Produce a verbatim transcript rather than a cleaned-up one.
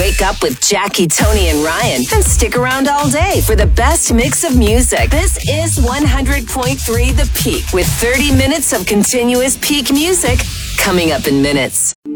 Wake up with Jackie, Tony, and Ryan. And stick around all day for the best mix of music. This is one hundred point three The Peak with thirty minutes of continuous peak music coming up in minutes.